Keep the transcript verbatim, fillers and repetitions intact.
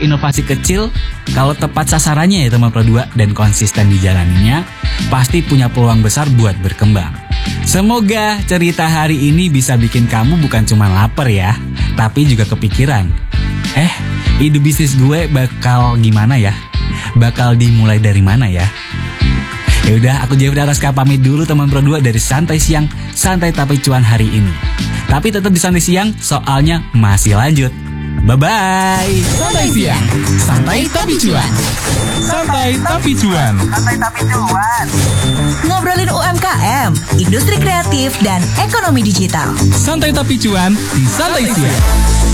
inovasi kecil, kalau tepat sasarannya ya teman Pro dua dan konsisten dijalaninya, pasti punya peluang besar buat berkembang. Semoga cerita hari ini bisa bikin kamu bukan cuma lapar ya, tapi juga kepikiran. Eh, ide bisnis gue bakal gimana ya? Bakal dimulai dari mana ya? Ya udah, aku Jeffrey Araska pamit dulu teman Pro dua dari Santai Siang, Santai Tapi Cuan hari ini. Tapi tetap di Santai Siang, soalnya masih lanjut. Bye-bye. Santai Siang, Santai Tapi Cuan. Santai Tapi Cuan. Santai Tapi Cuan. Ngobrolin U M K M, industri kreatif dan ekonomi digital. Santai Tapi Cuan di Santai Siang.